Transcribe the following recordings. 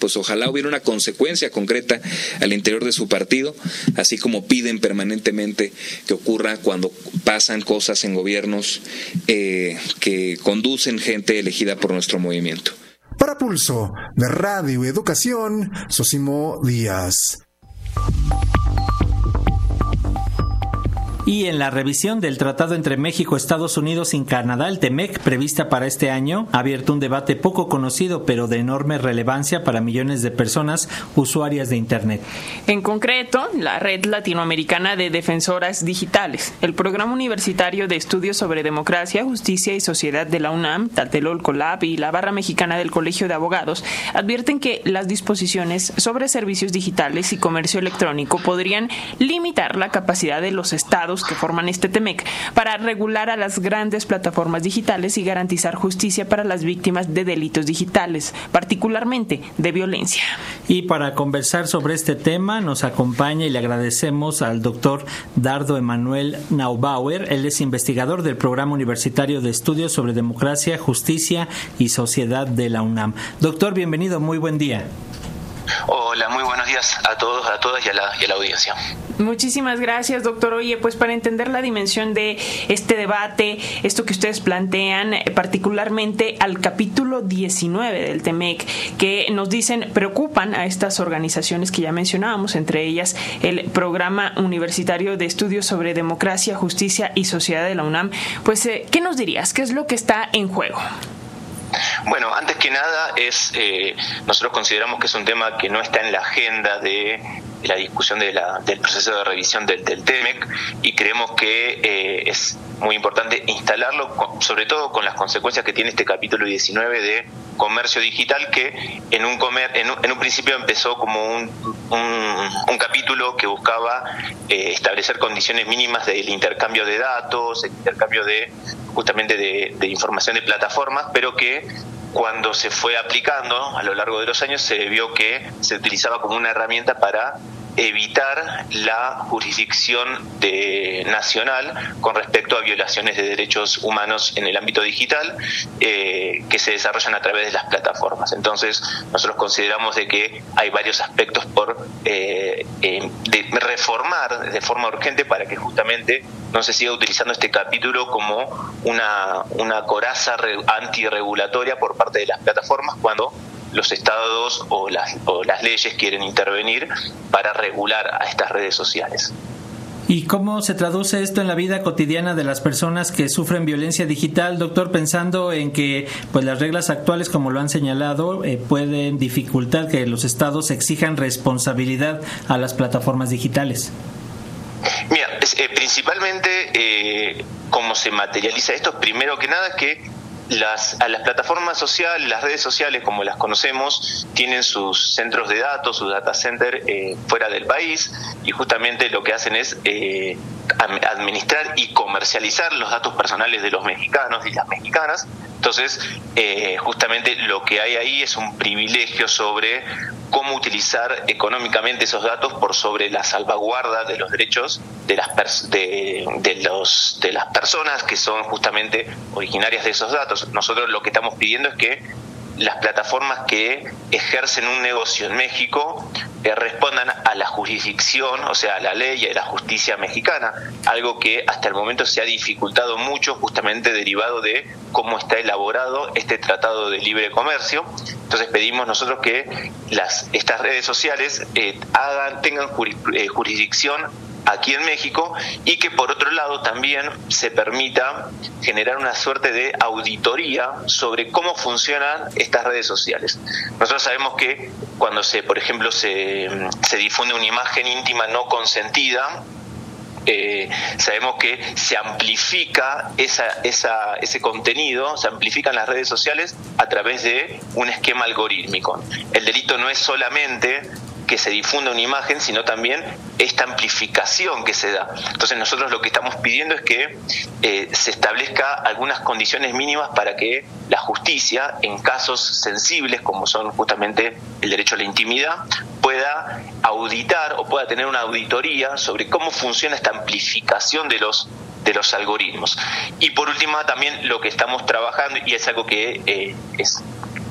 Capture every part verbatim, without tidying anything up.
pues ojalá hubiera una consecuencia concreta al interior de su partido, así como piden permanentemente que ocurra cuando pasan cosas en gobiernos eh, que conducen gente elegida por nuestro movimiento. Para Pulso de Radio y Educación, Sosimo Díaz. Y en la revisión del Tratado entre México, Estados Unidos y Canadá, el TEMEC, prevista para este año, ha abierto un debate poco conocido, pero de enorme relevancia para millones de personas usuarias de Internet. En concreto, la Red Latinoamericana de Defensoras Digitales, el Programa Universitario de Estudios sobre Democracia, Justicia y Sociedad de la UNAM, Tlatelolco Lab y la Barra Mexicana del Colegio de Abogados advierten que las disposiciones sobre servicios digitales y comercio electrónico podrían limitar la capacidad de los estados que forman este TEMEC para regular a las grandes plataformas digitales y garantizar justicia para las víctimas de delitos digitales, particularmente de violencia. Y para conversar sobre este tema nos acompaña y le agradecemos al doctor Dardo Emanuel Naubauer. Él es investigador del Programa Universitario de Estudios sobre Democracia, Justicia y Sociedad de la UNAM. Doctor, bienvenido, muy buen día. Hola, muy buenos días a todos, a todas y a la, y a la audiencia. Muchísimas gracias, doctor. Oye, pues para entender la dimensión de este debate, esto que ustedes plantean, particularmente al capítulo diecinueve del TEMEC, que nos dicen preocupan a estas organizaciones que ya mencionábamos, entre ellas el Programa Universitario de Estudios sobre Democracia, Justicia y Sociedad de la UNAM, pues, ¿qué nos dirías? ¿Qué es lo que está en juego? Bueno, antes que nada, es eh, nosotros consideramos que es un tema que no está en la agenda de, de la discusión de la, del proceso de revisión del, del TEMEC, y creemos que eh, es muy importante instalarlo, con, sobre todo con las consecuencias que tiene este capítulo diecinueve de comercio digital, que en un, comer, en un, en un principio empezó como un, un, un capítulo que buscaba eh, establecer condiciones mínimas del intercambio de datos, el intercambio de justamente de, de información de plataformas, pero que cuando se fue aplicando a lo largo de los años se vio que se utilizaba como una herramienta para evitar la jurisdicción de, nacional con respecto a violaciones de derechos humanos en el ámbito digital eh, que se desarrollan a través de las plataformas. Entonces, nosotros consideramos de que hay varios aspectos por eh, eh, de reformar de forma urgente para que justamente no se siga utilizando este capítulo como una, una coraza re, antirregulatoria por parte de las plataformas cuando los estados o las, o las leyes quieren intervenir para regular a estas redes sociales. ¿Y cómo se traduce esto en la vida cotidiana de las personas que sufren violencia digital, doctor? Pensando en que pues las reglas actuales, como lo han señalado, eh, pueden dificultar que los estados exijan responsabilidad a las plataformas digitales. Mira, eh, principalmente eh, cómo se materializa esto, primero que nada que Las, a las plataformas sociales, las redes sociales como las conocemos, tienen sus centros de datos, sus data center eh, fuera del país, y justamente lo que hacen es eh, administrar y comercializar los datos personales de los mexicanos y las mexicanas. Entonces, eh, justamente lo que hay ahí es un privilegio sobre cómo utilizar económicamente esos datos por sobre la salvaguarda de los derechos de las pers- de, de los de las personas que son justamente originarias de esos datos. Nosotros lo que estamos pidiendo es que las plataformas que ejercen un negocio en México eh, respondan a la jurisdicción, o sea, a la ley y a la justicia mexicana, algo que hasta el momento se ha dificultado mucho, justamente derivado de cómo está elaborado este tratado de libre comercio. Entonces pedimos nosotros que las estas redes sociales eh, hagan tengan juris, eh, jurisdicción aquí en México, y que por otro lado también se permita generar una suerte de auditoría sobre cómo funcionan estas redes sociales. Nosotros sabemos que cuando se, por ejemplo, se, se difunde una imagen íntima no consentida, Eh, sabemos que se amplifica esa, esa, ese contenido, se amplifican las redes sociales a través de un esquema algorítmico. El delito no es solamente que se difunda una imagen, sino también esta amplificación que se da. Entonces nosotros lo que estamos pidiendo es que eh, se establezca algunas condiciones mínimas para que la justicia, en casos sensibles como son justamente el derecho a la intimidad, pueda auditar o pueda tener una auditoría sobre cómo funciona esta amplificación de los de los algoritmos. Y por último también lo que estamos trabajando, y es algo que eh, es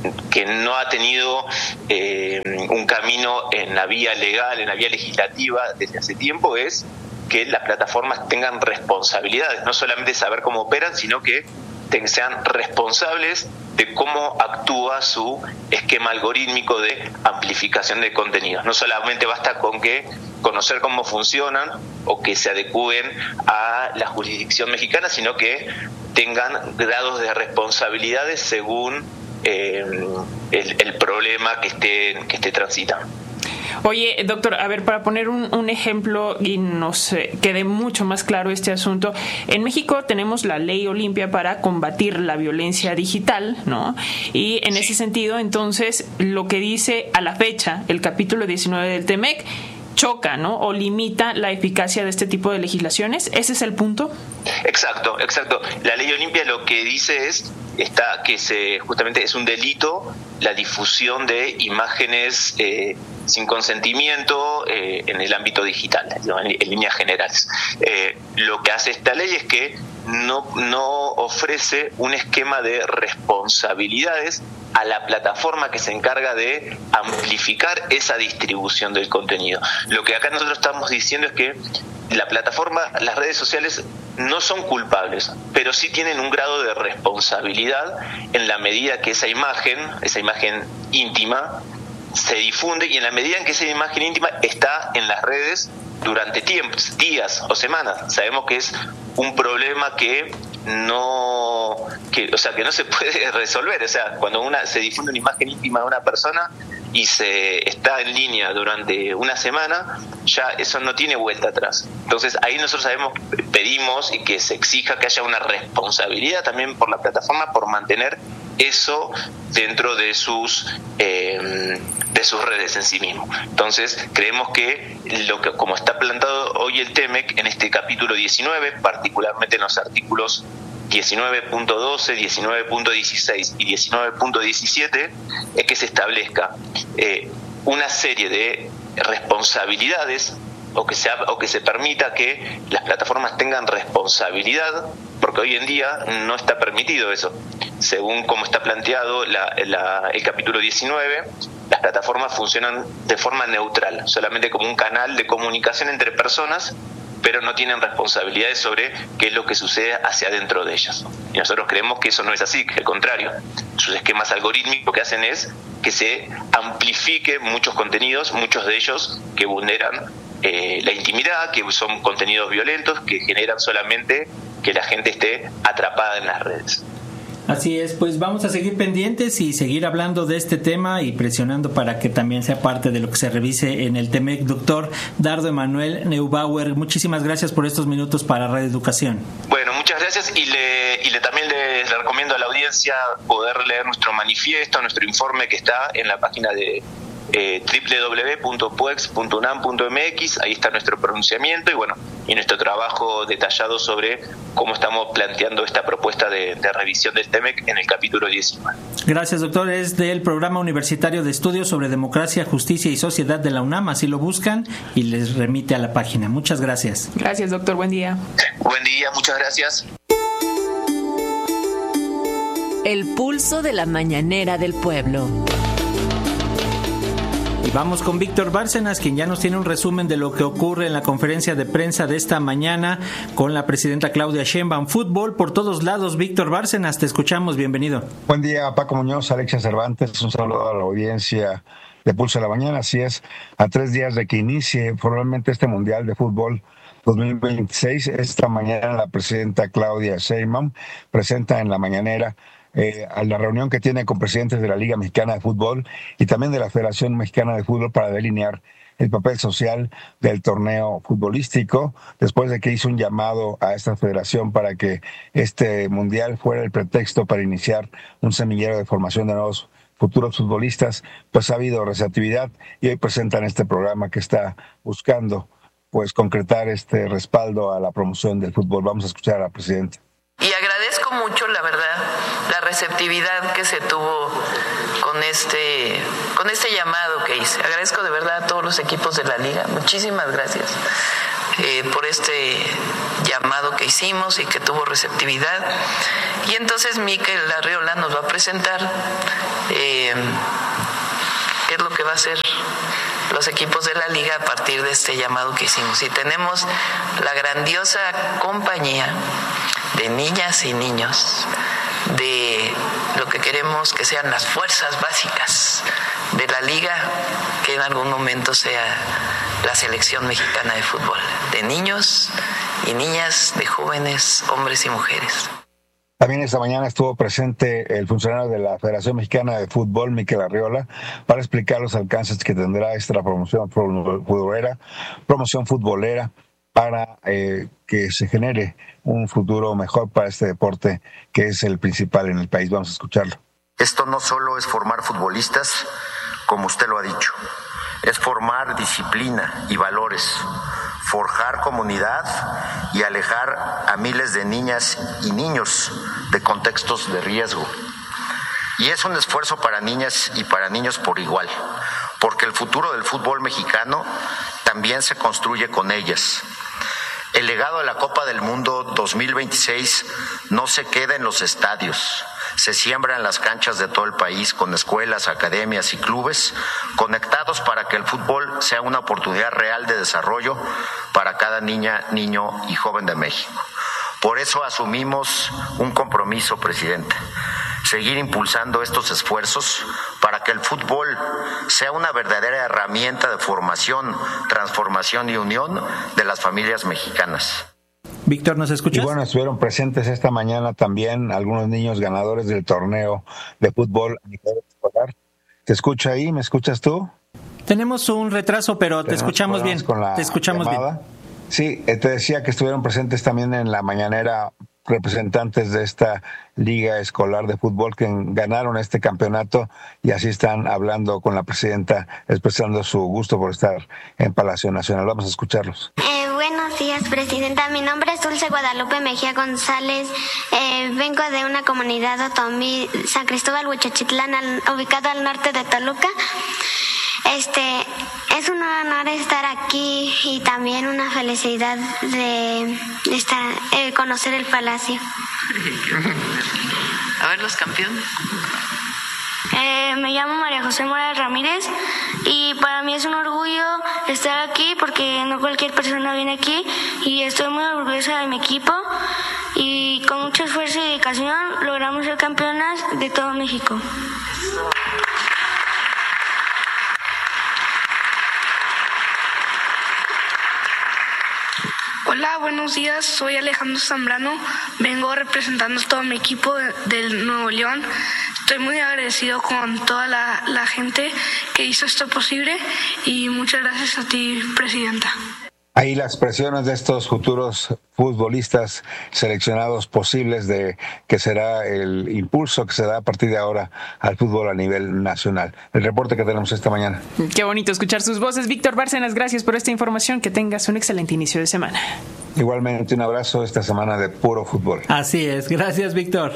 que no ha tenido eh, un camino en la vía legal, en la vía legislativa desde hace tiempo, es que las plataformas tengan responsabilidades, no solamente saber cómo operan, sino que sean responsables de cómo actúa su esquema algorítmico de amplificación de contenidos. No solamente basta con que conocer cómo funcionan o que se adecúen a la jurisdicción mexicana, sino que tengan grados de responsabilidades según eh, el, el problema que esté, que esté transitando. Oye, doctor, a ver, para poner un, un ejemplo y nos eh, quede mucho más claro este asunto, en México tenemos la Ley Olimpia para combatir la violencia digital, ¿no? Y en ese sentido, entonces, lo que dice a la fecha el capítulo diecinueve del T M E C choca, ¿no? O limita la eficacia de este tipo de legislaciones. ¿Ese es el punto? Exacto, exacto. La Ley Olimpia lo que dice es está que se justamente es un delito la difusión de imágenes eh, sin consentimiento eh, en el ámbito digital, ¿no? en, en líneas generales. Eh, lo que hace esta ley es que no, no ofrece un esquema de responsabilidades a la plataforma que se encarga de amplificar esa distribución del contenido. Lo que acá nosotros estamos diciendo es que la plataforma, las redes sociales no son culpables, pero sí tienen un grado de responsabilidad en la medida que esa imagen, esa imagen íntima, se difunde y en la medida en que esa imagen íntima está en las redes durante tiempos, días o semanas. Sabemos que es un problema que no, que, o sea, que no se puede resolver. O sea, cuando una se difunde una imagen íntima de una persona y se está en línea durante una semana, ya eso no tiene vuelta atrás. Entonces ahí nosotros sabemos, pedimos y que se exija que haya una responsabilidad también por la plataforma por mantener eso dentro de sus eh, de sus redes en sí mismo. Entonces creemos que lo que como está plantado hoy el T M E C en este capítulo diecinueve, particularmente en los artículos diecinueve punto doce, diecinueve punto dieciséis y diecinueve punto diecisiete, es que se establezca eh, una serie de responsabilidades o que, se, o que se permita que las plataformas tengan responsabilidad, porque hoy en día no está permitido eso. Según como está planteado la, la, el capítulo diecinueve, las plataformas funcionan de forma neutral, solamente como un canal de comunicación entre personas, pero no tienen responsabilidades sobre qué es lo que sucede hacia adentro de ellas. Y nosotros creemos que eso no es así, que al contrario, sus esquemas algorítmicos lo que hacen es que se amplifique muchos contenidos, muchos de ellos que vulneran eh, la intimidad, que son contenidos violentos, que generan solamente que la gente esté atrapada en las redes. Así es, pues vamos a seguir pendientes y seguir hablando de este tema y presionando para que también sea parte de lo que se revise en el T M E C. Doctor Dardo Emanuel Neubauer, muchísimas gracias por estos minutos para Radio Educación. Bueno, muchas gracias y le, y le también les le recomiendo a la audiencia poder leer nuestro manifiesto, nuestro informe que está en la página de eh, doble u doble u doble u punto puex punto unam punto m x. Ahí está nuestro pronunciamiento y bueno, y nuestro trabajo detallado sobre cómo estamos planteando esta propuesta de, de revisión del T M E C en el capítulo diecinueve. Gracias, doctor. Es del Programa Universitario de Estudios sobre Democracia, Justicia y Sociedad de la UNAM. Así lo buscan y les remite a la página. Muchas gracias. Gracias, doctor. Buen día. Buen día, muchas gracias. El pulso de la mañanera del pueblo. Y vamos con Víctor Bárcenas, quien ya nos tiene un resumen de lo que ocurre en la conferencia de prensa de esta mañana con la presidenta Claudia Sheinbaum. Fútbol por todos lados. Víctor Bárcenas, te escuchamos. Bienvenido. Buen día, Paco Muñoz, Alexia Cervantes. Un saludo a la audiencia de Pulso de la Mañana. Así es, a tres días de que inicie formalmente este Mundial de Fútbol dos mil veintiséis, esta mañana la presidenta Claudia Sheinbaum presenta en la mañanera Eh, a la reunión que tiene con presidentes de la Liga Mexicana de Fútbol y también de la Federación Mexicana de Fútbol para delinear el papel social del torneo futbolístico, después de que hizo un llamado a esta federación para que este mundial fuera el pretexto para iniciar un semillero de formación de nuevos futuros futbolistas. Pues ha habido receptividad y hoy presentan este programa que está buscando pues concretar este respaldo a la promoción del fútbol. Vamos a escuchar a la presidenta. Y agradezco mucho, la verdad, la receptividad que se tuvo con este, con este llamado que hice. Agradezco de verdad a todos los equipos de la liga. Muchísimas gracias. eh, por este llamado que hicimos y que tuvo receptividad. Y entonces Mikel Arriola nos va a presentar eh, qué es lo que va a hacer los equipos de la liga a partir de este llamado que hicimos. Y tenemos la grandiosa compañía de niñas y niños de lo que queremos que sean las fuerzas básicas de la liga, que en algún momento sea la selección mexicana de fútbol, de niños y niñas, de jóvenes, hombres y mujeres. También esta mañana estuvo presente el funcionario de la Federación Mexicana de Fútbol, Mikel Arriola, para explicar los alcances que tendrá esta promoción futbolera, promoción futbolera para eh, que se genere un futuro mejor para este deporte que es el principal en el país. Vamos a escucharlo. Esto no solo es formar futbolistas, como usted lo ha dicho, es formar disciplina y valores, forjar comunidad y alejar a miles de niñas y niños de contextos de riesgo. Y es un esfuerzo para niñas y para niños por igual, porque el futuro del fútbol mexicano también se construye con ellas. El legado de la Copa del Mundo dos mil veintiséis no se queda en los estadios, se siembra en las canchas de todo el país con escuelas, academias y clubes conectados para que el fútbol sea una oportunidad real de desarrollo para cada niña, niño y joven de México. Por eso asumimos un compromiso, presidente, seguir impulsando estos esfuerzos para que el fútbol sea una verdadera herramienta de formación, transformación y unión de las familias mexicanas. Víctor, ¿nos escuchas? Y bueno, estuvieron presentes esta mañana también algunos niños ganadores del torneo de fútbol a nivel escolar. ¿Te escucha ahí? ¿Me escuchas tú? Tenemos un retraso, pero te escuchamos bien. Te escuchamos bien. Sí, te decía que estuvieron presentes también en la mañanera representantes de esta liga escolar de fútbol que ganaron este campeonato y así están hablando con la presidenta, expresando su gusto por estar en Palacio Nacional. Vamos a escucharlos. Eh, buenos días, presidenta. Mi nombre es Dulce Guadalupe Mejía González. Eh, vengo de una comunidad otomí, San Cristóbal Huichochitlán, al, ubicado al norte de Toluca. Este, es un honor estar aquí y también una felicidad de, de estar, eh, conocer el palacio. A ver los campeones. Eh, me llamo María José Morales Ramírez y para mí es un orgullo estar aquí porque no cualquier persona viene aquí y estoy muy orgullosa de mi equipo y con mucho esfuerzo y dedicación logramos ser campeonas de todo México. Hola, buenos días, soy Alejandro Zambrano, vengo representando a todo mi equipo de, del Nuevo León. Estoy muy agradecido con toda la, la gente que hizo esto posible y muchas gracias a ti, presidenta. Ahí las expresiones de estos futuros futbolistas seleccionados posibles de que será el impulso que se da a partir de ahora al fútbol a nivel nacional. El reporte que tenemos esta mañana. Qué bonito escuchar sus voces. Víctor Bárcenas, gracias por esta información. Que tengas un excelente inicio de semana. Igualmente un abrazo esta semana de puro fútbol. Así es. Gracias, Víctor.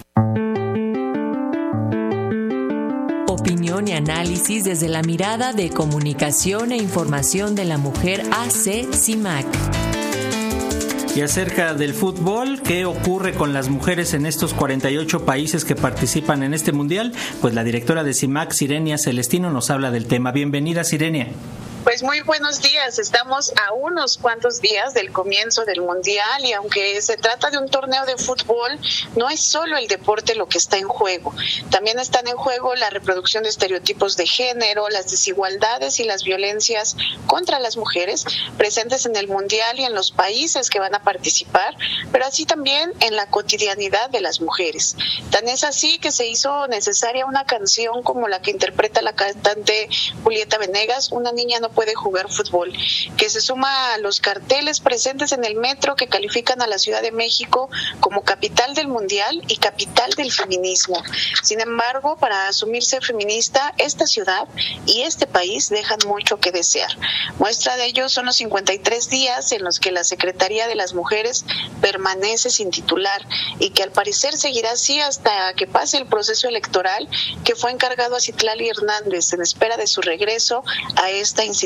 Opinión y análisis desde la mirada de Comunicación e Información de la Mujer A C CIMAC. Y acerca del fútbol, ¿qué ocurre con las mujeres en estos cuarenta y ocho países que participan en este mundial? Pues la directora de CIMAC, Sirenia Celestino, nos habla del tema. Bienvenida, Sirenia. Pues muy buenos días, estamos a unos cuantos días del comienzo del Mundial y aunque se trata de un torneo de fútbol, no es solo el deporte lo que está en juego, también están en juego la reproducción de estereotipos de género, las desigualdades y las violencias contra las mujeres presentes en el Mundial y en los países que van a participar, pero así también en la cotidianidad de las mujeres. Tan es así que se hizo necesaria una canción como la que interpreta la cantante Julieta Venegas, Una niña no puede jugar fútbol, que se suma a los carteles presentes en el metro que califican a la Ciudad de México como capital del mundial y capital del feminismo. Sin embargo, para asumirse feminista, esta ciudad y este país dejan mucho que desear. Muestra de ello son los cincuenta y tres días en los que la Secretaría de las Mujeres permanece sin titular y que al parecer seguirá así hasta que pase el proceso electoral que fue encargado a Citlali Hernández en espera de su regreso a esta institución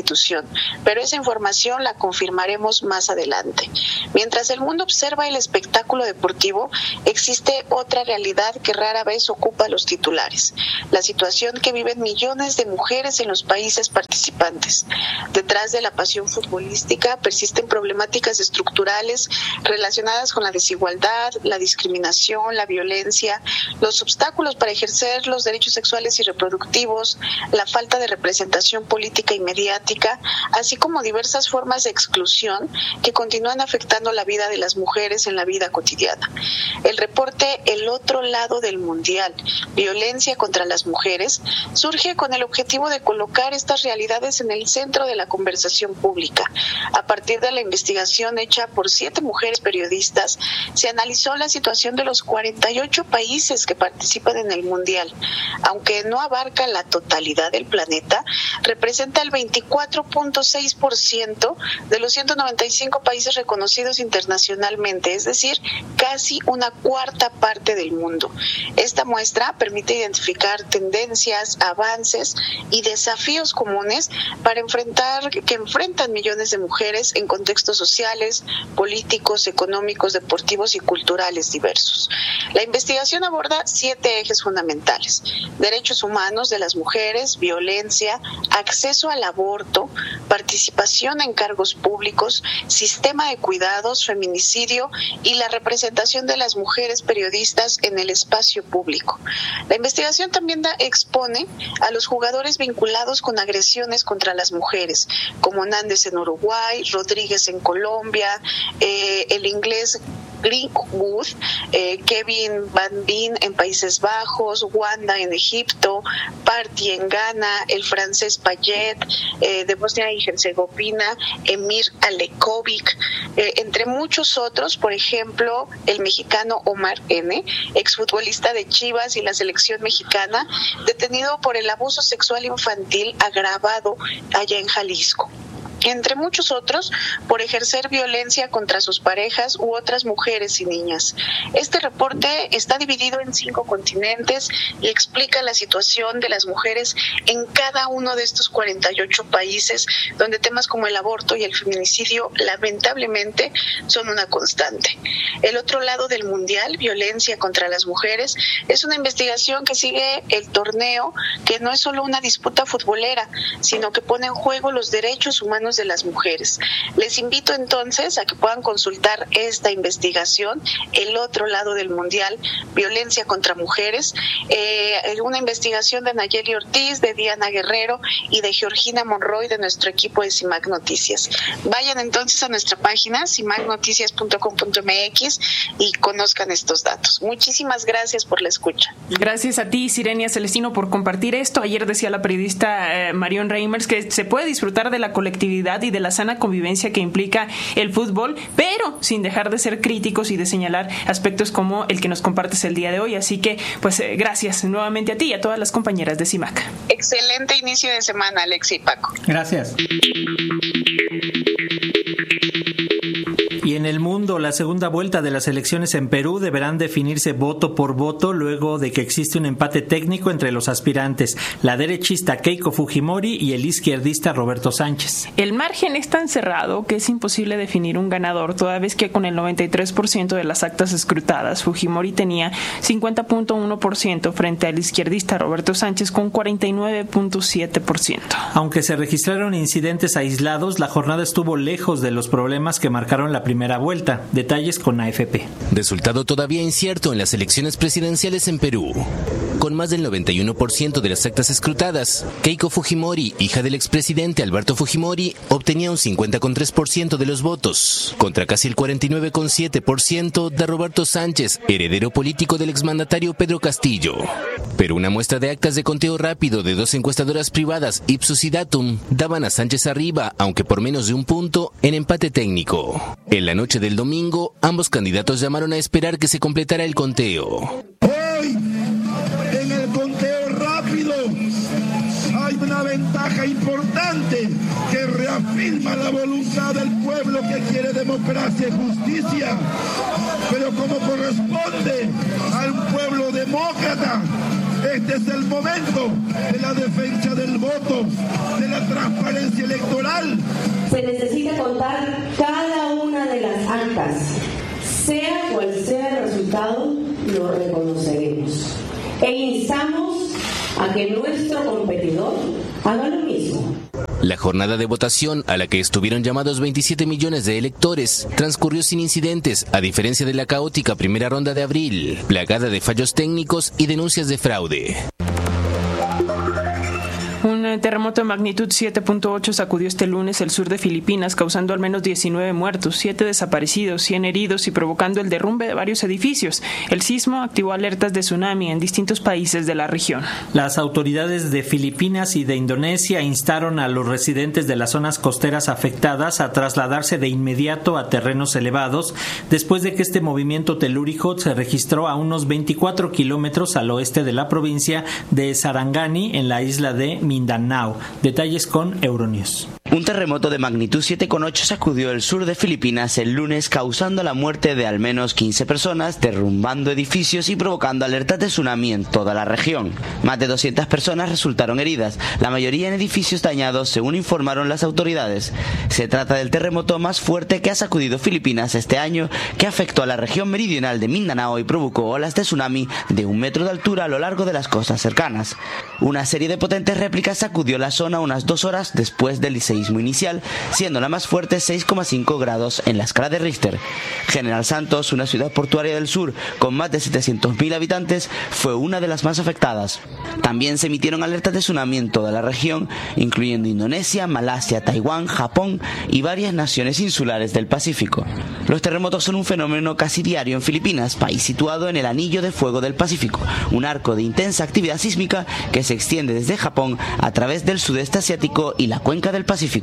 institución, pero esa información la confirmaremos más adelante. Mientras el mundo observa el espectáculo deportivo, existe otra realidad que rara vez ocupa los titulares: la situación que viven millones de mujeres en los países participantes. Detrás de la pasión futbolística persisten problemáticas estructurales relacionadas con la desigualdad, la discriminación, la violencia, los obstáculos para ejercer los derechos sexuales y reproductivos, la falta de representación política y mediática, así como diversas formas de exclusión que continúan afectando la vida de las mujeres en la vida cotidiana. El reporte El otro lado del mundial, violencia contra las mujeres, surge con el objetivo de colocar estas realidades en el centro de la conversación pública. A partir de la investigación hecha por siete mujeres periodistas, se analizó la situación de los cuarenta y ocho países que participan en el mundial. Aunque no abarca la totalidad del planeta, representa el veinticuatro punto seis por ciento de los ciento noventa y cinco países reconocidos internacionalmente, es decir, casi una cuarta parte del mundo. Esta muestra permite identificar tendencias, avances y desafíos comunes para enfrentar que enfrentan millones de mujeres en contextos sociales, políticos, económicos, deportivos y culturales diversos. La investigación aborda siete ejes fundamentales: derechos humanos de las mujeres, violencia, acceso al aborto, participación en cargos públicos, sistema de cuidados, feminicidio y la representación de las mujeres periodistas en el espacio público. La investigación también da, expone a los jugadores vinculados con agresiones contra las mujeres, como Nández en Uruguay, Rodríguez en Colombia, eh, el inglés Greenwood, eh, Kevin Van Veen en Países Bajos, Wanda en Egipto, Party en Ghana, el francés Payet eh, de Bosnia y Herzegovina, Emir Alekovic, eh, entre muchos otros. Por ejemplo, el mexicano Omar N., exfutbolista de Chivas y la selección mexicana, detenido por el abuso sexual infantil agravado allá en Jalisco. Entre muchos otros, por ejercer violencia contra sus parejas u otras mujeres y niñas. Este reporte está dividido en cinco continentes y explica la situación de las mujeres en cada uno de estos cuarenta y ocho países, donde temas como el aborto y el feminicidio lamentablemente son una constante. El otro lado del mundial, violencia contra las mujeres, es una investigación que sigue el torneo, que no es solo una disputa futbolera, sino que pone en juego los derechos humanos de las mujeres. Les invito entonces a que puedan consultar esta investigación, El otro lado del mundial, violencia contra mujeres, eh, una investigación de Nayeli Ortiz, de Diana Guerrero y de Georgina Monroy, de nuestro equipo de CIMAC Noticias. Vayan entonces a nuestra página cimac noticias punto com punto m x y conozcan estos datos. Muchísimas gracias por la escucha. Gracias a ti, Sirenia Celestino, por compartir esto. Ayer decía la periodista eh, Marion Reimers que se puede disfrutar de la colectividad y de la sana convivencia que implica el fútbol, pero sin dejar de ser críticos y de señalar aspectos como el que nos compartes el día de hoy. Así que, pues, eh, gracias nuevamente a ti y a todas las compañeras de CIMAC. Excelente inicio de semana, Alex y Paco. Gracias. Y en el mundo, la segunda vuelta de las elecciones en Perú deberán definirse voto por voto luego de que existe un empate técnico entre los aspirantes, la derechista Keiko Fujimori y el izquierdista Roberto Sánchez. El margen es tan cerrado que es imposible definir un ganador, toda vez que con el noventa y tres por ciento de las actas escrutadas, Fujimori tenía cincuenta punto uno por ciento frente al izquierdista Roberto Sánchez con cuarenta y nueve punto siete por ciento. Aunque se registraron incidentes aislados, la jornada estuvo lejos de los problemas que marcaron la primera vuelta. Detalles con A F P. Resultado todavía incierto en las elecciones presidenciales en Perú. Con más del noventa y uno por ciento de las actas escrutadas, Keiko Fujimori, hija del expresidente Alberto Fujimori, obtenía un cincuenta coma tres por ciento de los votos, contra casi el cuarenta y nueve coma siete por ciento de Roberto Sánchez, heredero político del exmandatario Pedro Castillo. Pero una muestra de actas de conteo rápido de dos encuestadoras privadas, Ipsos y Datum, daban a Sánchez arriba, aunque por menos de un punto, en empate técnico. En la noche del domingo, ambos candidatos llamaron a esperar que se completara el conteo. Hoy, en el conteo rápido, hay una ventaja importante que reafirma la voluntad del pueblo que quiere democracia y justicia. Pero como corresponde a un pueblo demócrata, este es el momento de la defensa del voto, de la transparencia electoral. Se necesita contar cada una de las actas. Sea cual sea el resultado, lo reconoceremos. E instamos a que nuestro competidor haga lo mismo. La jornada de votación, a la que estuvieron llamados veintisiete millones de electores, transcurrió sin incidentes, a diferencia de la caótica primera ronda de abril, plagada de fallos técnicos y denuncias de fraude. Un terremoto de magnitud siete punto ocho sacudió este lunes el sur de Filipinas, causando al menos diecinueve muertos, siete desaparecidos, cien heridos y provocando el derrumbe de varios edificios. El sismo activó alertas de tsunami en distintos países de la región. Las autoridades de Filipinas y de Indonesia instaron a los residentes de las zonas costeras afectadas a trasladarse de inmediato a terrenos elevados, después de que este movimiento telúrico se registró a unos veinticuatro kilómetros al oeste de la provincia de Sarangani, en la isla de Mindanao. Detalles con Euronews. Un terremoto de magnitud siete coma ocho sacudió el sur de Filipinas el lunes, causando la muerte de al menos quince personas, derrumbando edificios y provocando alertas de tsunami en toda la región. Más de doscientas personas resultaron heridas, la mayoría en edificios dañados, según informaron las autoridades. Se trata del terremoto más fuerte que ha sacudido Filipinas este año, que afectó a la región meridional de Mindanao y provocó olas de tsunami de un metro de altura a lo largo de las costas cercanas. Una serie de potentes réplicas sacudió la zona unas dos horas después del seísmo inicial, siendo la más fuerte seis coma cinco grados en la escala de Richter. General Santos, una ciudad portuaria del sur con más de setecientos mil habitantes, fue una de las más afectadas. También se emitieron alertas de tsunami en toda la región, incluyendo Indonesia, Malasia, Taiwán, Japón y varias naciones insulares del Pacífico. Los terremotos son un fenómeno casi diario en Filipinas, país situado en el Anillo de Fuego del Pacífico, un arco de intensa actividad sísmica que se extiende desde Japón a través del sudeste asiático y la cuenca del Pacífico.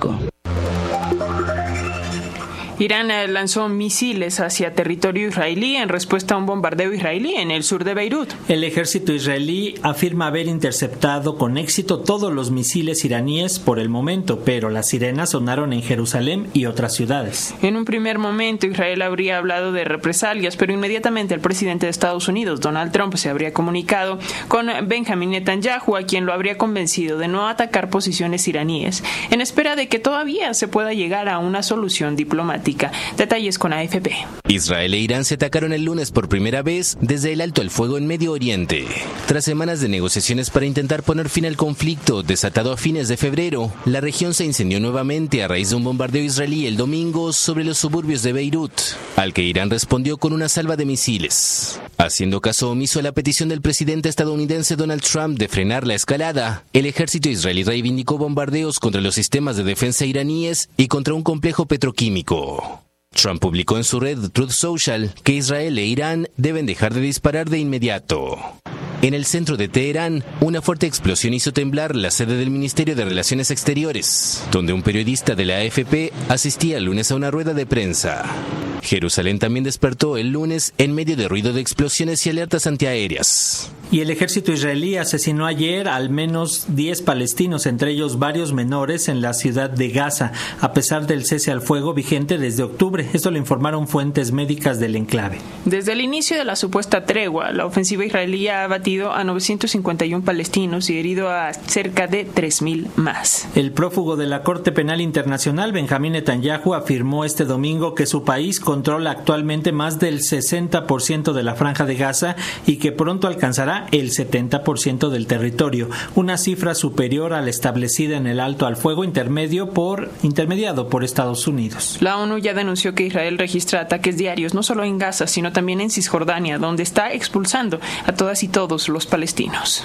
Irán lanzó misiles hacia territorio israelí en respuesta a un bombardeo israelí en el sur de Beirut. El ejército israelí afirma haber interceptado con éxito todos los misiles iraníes por el momento, pero las sirenas sonaron en Jerusalén y otras ciudades. En un primer momento, Israel habría hablado de represalias, pero inmediatamente el presidente de Estados Unidos, Donald Trump, se habría comunicado con Benjamin Netanyahu, a quien lo habría convencido de no atacar posiciones iraníes, en espera de que todavía se pueda llegar a una solución diplomática. Detalles con A F P. Israel e Irán se atacaron el lunes por primera vez desde el alto el fuego en Medio Oriente. Tras semanas de negociaciones para intentar poner fin al conflicto desatado a fines de febrero, la región se incendió nuevamente a raíz de un bombardeo israelí el domingo sobre los suburbios de Beirut, al que Irán respondió con una salva de misiles. Haciendo caso omiso a la petición del presidente estadounidense Donald Trump de frenar la escalada, el ejército israelí reivindicó bombardeos contra los sistemas de defensa iraníes y contra un complejo petroquímico. Trump publicó en su red Truth Social que Israel e Irán deben dejar de disparar de inmediato. En el centro de Teherán, una fuerte explosión hizo temblar la sede del Ministerio de Relaciones Exteriores, donde un periodista de la A F P asistía el lunes a una rueda de prensa. Jerusalén también despertó el lunes en medio de ruido de explosiones y alertas antiaéreas. Y el ejército israelí asesinó ayer al menos diez palestinos, entre ellos varios menores, en la ciudad de Gaza, a pesar del cese al fuego vigente desde octubre. Esto lo informaron fuentes médicas del enclave. Desde el inicio de la supuesta tregua, la ofensiva israelí ha abatido a novecientos cincuenta y uno palestinos y herido a cerca de tres mil más. El prófugo de la Corte Penal Internacional, Benjamin Netanyahu, afirmó este domingo que su país controla actualmente más del sesenta por ciento de la franja de Gaza y que pronto alcanzará el setenta por ciento del territorio, una cifra superior a la establecida en el alto al fuego intermedio por intermediado por Estados Unidos. La ONU ya denunció que Israel registra ataques diarios no solo en Gaza, sino también en Cisjordania, donde está expulsando a todas y todos los palestinos.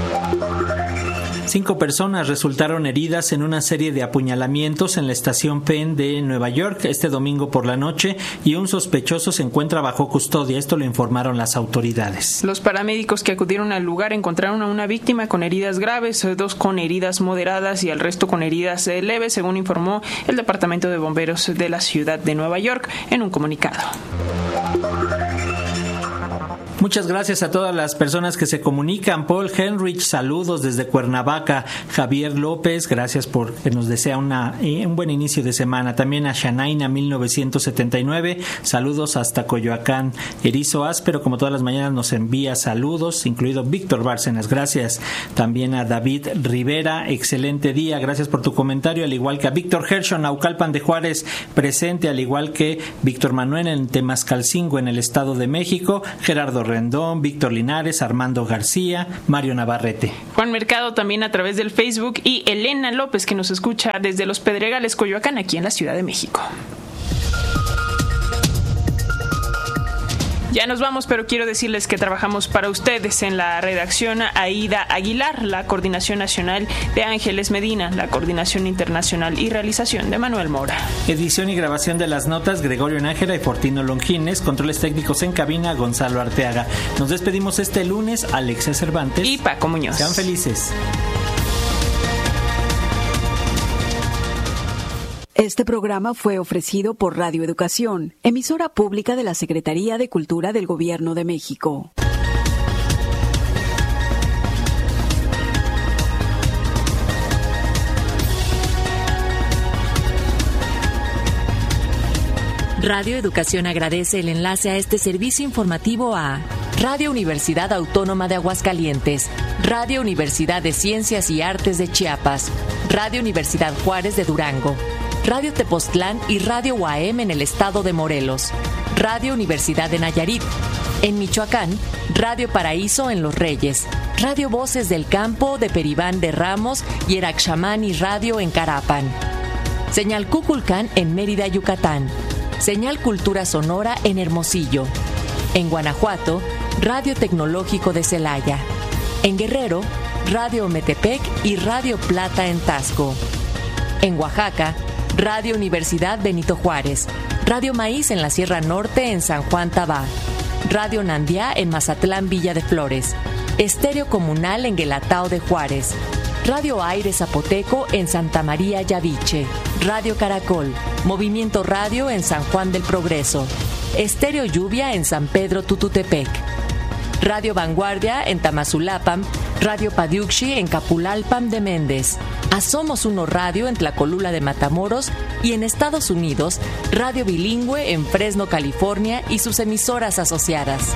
Cinco personas resultaron heridas en una serie de apuñalamientos en la estación Penn de Nueva York este domingo por la noche y un sospechoso se encuentra bajo custodia. Esto lo informaron las autoridades. Los paramédicos que acudieron al lugar encontraron a una víctima con heridas graves, dos con heridas moderadas y al resto con heridas leves, según informó el Departamento de Bomberos de la ciudad de Nueva York en un comunicado. Muchas gracias a todas las personas que se comunican. Paul Henrich, saludos desde Cuernavaca. Javier López, gracias por que nos desea una, eh, un buen inicio de semana. También a Shanaina mil novecientos setenta y nueve, saludos hasta Coyoacán. Erizo Áspero, como todas las mañanas, nos envía saludos, incluido Víctor Bárcenas, gracias. También a David Rivera, excelente día, gracias por tu comentario, al igual que a Víctor Hershon, Naucalpan de Juárez, presente, al igual que Víctor Manuel en Temascalcingo, en el Estado de México, Gerardo Rendón, Víctor Linares, Armando García, Mario Navarrete. Juan Mercado también a través del Facebook y Elena López, que nos escucha desde Los Pedregales, Coyoacán, aquí en la Ciudad de México. Ya nos vamos, pero quiero decirles que trabajamos para ustedes en la redacción Aida Aguilar, la coordinación nacional de Ángeles Medina, la coordinación internacional y realización de Manuel Mora. Edición y grabación de las notas Gregorio Nájera y Fortino Longines, controles técnicos en cabina Gonzalo Arteaga. Nos despedimos este lunes, Alexia Cervantes y Paco Muñoz. Sean felices. Este programa fue ofrecido por Radio Educación, emisora pública de la Secretaría de Cultura del Gobierno de México. Radio Educación agradece el enlace a este servicio informativo a Radio Universidad Autónoma de Aguascalientes, Radio Universidad de Ciencias y Artes de Chiapas, Radio Universidad Juárez de Durango, Radio Tepoztlán y Radio U A M en el estado de Morelos, Radio Universidad de Nayarit. En Michoacán, Radio Paraíso en Los Reyes, Radio Voces del Campo de Peribán de Ramos y Eraxamani Radio en Carapan. Señal Cuculcán en Mérida, Yucatán. Señal Cultura Sonora en Hermosillo. En Guanajuato, Radio Tecnológico de Celaya. En Guerrero, Radio Ometepec y Radio Plata en Tasco. En Oaxaca, Radio Universidad Benito Juárez, Radio Maíz en la Sierra Norte en San Juan Tabá, Radio Nandiá en Mazatlán Villa de Flores, Estéreo Comunal en Guelatao de Juárez, Radio Aire Zapoteco en Santa María Yaviche, Radio Caracol, Movimiento Radio en San Juan del Progreso, Estéreo Lluvia en San Pedro Tututepec, Radio Vanguardia en Tamazulapam, Radio Padiuxi en Capulalpam de Méndez, Asomos Uno Radio en Tlacolula de Matamoros y en Estados Unidos, Radio Bilingüe en Fresno, California y sus emisoras asociadas.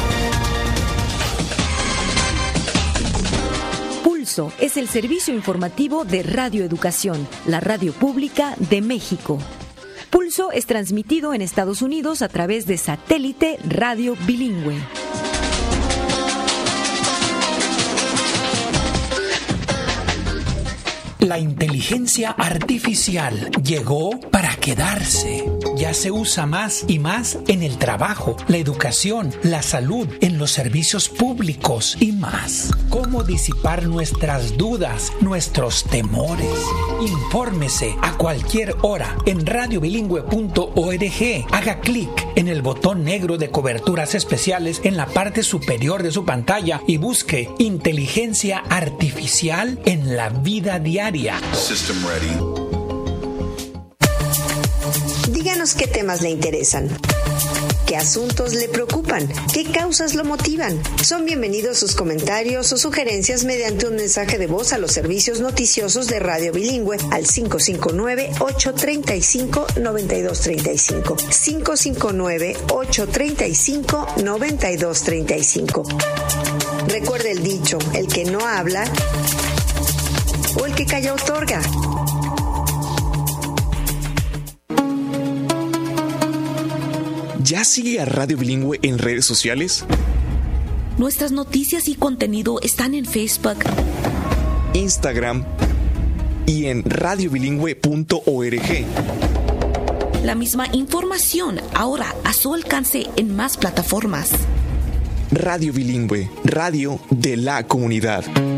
Pulso es el servicio informativo de Radio Educación, la radio pública de México. Pulso es transmitido en Estados Unidos a través de satélite Radio Bilingüe. La inteligencia artificial llegó para quedarse. Ya se usa más y más en el trabajo, la educación, la salud, en los servicios públicos y más. ¿Cómo disipar nuestras dudas, nuestros temores? Infórmese a cualquier hora en radio bilingüe punto org. Haga clic en el botón negro de coberturas especiales en la parte superior de su pantalla y busque inteligencia artificial en la vida diaria. System ready. Díganos qué temas le interesan, qué asuntos le preocupan, qué causas lo motivan. Son bienvenidos sus comentarios o sugerencias mediante un mensaje de voz a los servicios noticiosos de Radio Bilingüe al cinco cinco nueve, ocho tres cinco, nueve dos tres cinco. cinco cinco nueve, ocho tres cinco, nueve dos tres cinco. Recuerde el dicho, el que no habla o el que calla otorga. ¿Ya sigue a Radio Bilingüe en redes sociales? Nuestras noticias y contenido están en Facebook, Instagram y en radio bilingüe punto org. La misma información ahora a su alcance en más plataformas. Radio Bilingüe, radio de la comunidad.